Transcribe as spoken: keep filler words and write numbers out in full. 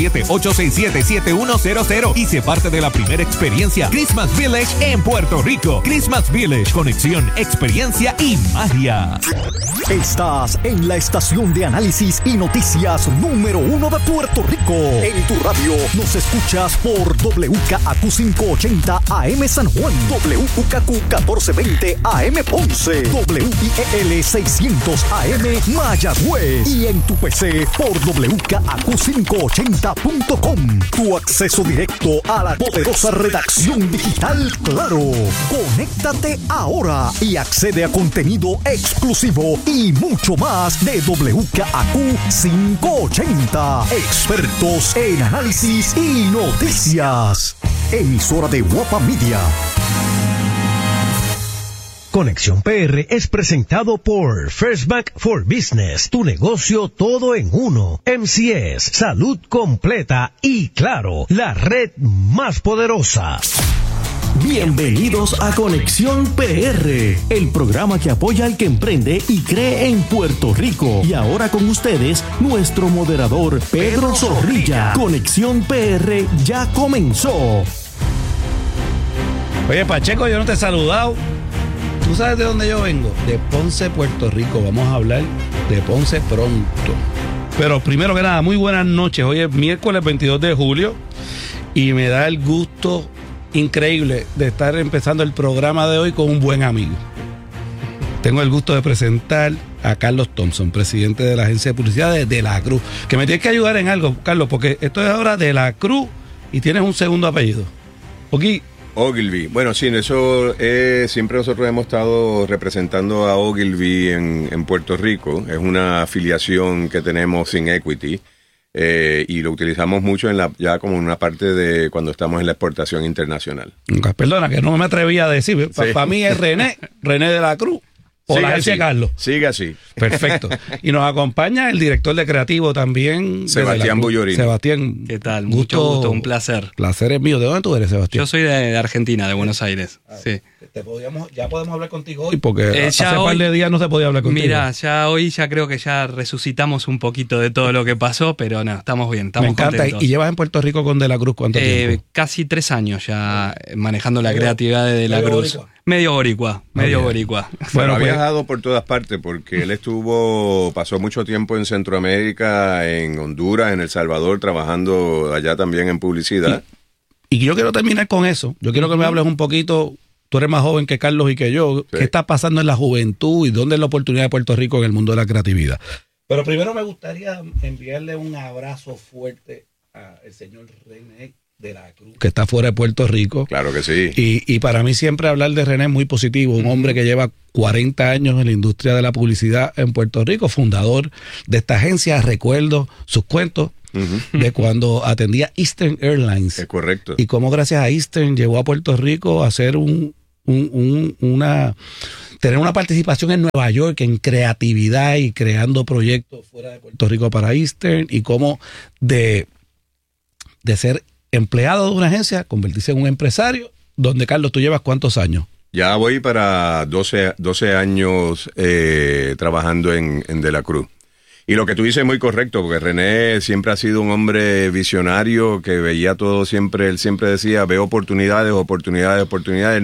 siete ocho seis siete siete uno cero cero y se parte de la primera experiencia Christmas Village en Puerto Rico. Christmas Village, conexión, experiencia y magia. Estás en la estación de análisis y noticias número uno de Puerto Rico. En tu radio nos escuchas por W K A Q quinientos ochenta A M San Juan, W K A Q catorce veinte A M Ponce, W I E L seiscientos A M Mayagüez y en tu P C por W K A Q quinientos ochenta punto com. Tu acceso directo a la poderosa redacción digital Claro. Conéctate ahora y accede a contenido exclusivo y mucho más de W K A Q quinientos ochenta. Expertos en análisis y noticias. Emisora de Guapa Media. Conexión P R es presentado por First Bank for Business, tu negocio todo en uno. M C S, salud completa y Claro, la red más poderosa. Bienvenidos a Conexión P R, el programa que apoya al que emprende y cree en Puerto Rico. Y ahora con ustedes, nuestro moderador, Pedro Zorrilla. Conexión P R ya comenzó. Oye, Pacheco, yo no te he saludado. ¿Tú sabes de dónde yo vengo? De Ponce, Puerto Rico. Vamos a hablar de Ponce pronto. Pero primero que nada, muy buenas noches. Hoy es miércoles veintidós de julio y me da el gusto increíble de estar empezando el programa de hoy con un buen amigo. Tengo el gusto de presentar a Carlos Thompson, presidente de la agencia de publicidad de De la Cruz. Que me tienes que ayudar en algo, Carlos, porque esto es ahora De la Cruz y tienes un segundo apellido. Aquí. Ogilvy. Bueno, sí, eso eh, siempre nosotros hemos estado representando a Ogilvy en, en Puerto Rico. Es una afiliación que tenemos sin equity eh, y lo utilizamos mucho en la ya como una parte de cuando estamos en la exportación internacional. Okay, perdona, que no me atrevía a decir. Para sí. pa mí es René, René de la Cruz. O sigue la agencia así, Carlos. Sigue así. Perfecto. Y nos acompaña el director de creativo también. Sebastián Bullorini. Sebastián. ¿Qué tal? Mucho gusto, gusto, un placer. Placer es mío. ¿De dónde tú eres, Sebastián? Yo soy de, de Argentina, de Buenos Aires. Ah, sí. Te podíamos, ya podemos hablar contigo hoy porque eh, hace un par de días no se podía hablar contigo. Mira, ya hoy ya creo que ya resucitamos un poquito de todo lo que pasó, pero no, estamos bien, estamos Me encanta. contentos. ¿Y llevas en Puerto Rico con De la Cruz cuánto eh, tiempo? Casi tres años ya manejando la creatividad de De la medio Cruz. boricua. Medio boricua, medio Okay. boricua. Bueno, ha pues, viajado por todas partes porque él estuvo, pasó mucho tiempo en Centroamérica, en Honduras, en El Salvador, trabajando allá también en publicidad. Y, y yo quiero terminar con eso. Yo quiero que me hables un poquito. Tú eres más joven que Carlos y que yo. Sí. ¿Qué está pasando en la juventud y dónde es la oportunidad de Puerto Rico en el mundo de la creatividad? Pero primero me gustaría enviarle un abrazo fuerte al señor René de la Cruz, que está fuera de Puerto Rico. Claro que sí. Y, y para mí siempre hablar de René es muy positivo. Un hombre que lleva cuarenta años en la industria de la publicidad en Puerto Rico, fundador de esta agencia. Recuerdo sus cuentos. Uh-huh. De cuando atendía Eastern Airlines. Es correcto. Y cómo gracias a Eastern llegó a Puerto Rico a hacer un, un, un, una tener una participación en Nueva York en creatividad y creando proyectos fuera de Puerto Rico para Eastern, y cómo de, de ser empleado de una agencia convertirse en un empresario, donde, Carlos, tú llevas ¿cuántos años? Ya voy para doce, doce años eh, trabajando en, en De la Cruz. Y lo que tú dices es muy correcto, porque René siempre ha sido un hombre visionario que veía todo siempre, él siempre decía, veo oportunidades, oportunidades, oportunidades.